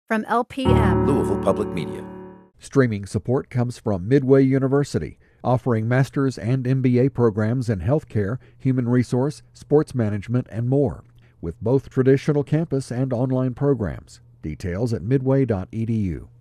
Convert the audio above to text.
From LPM, Louisville Public Media. Streaming support comes from Midway University, offering master's and MBA programs in healthcare, human resource, sports management, and more, with both traditional campus and online programs. Details at midway.edu.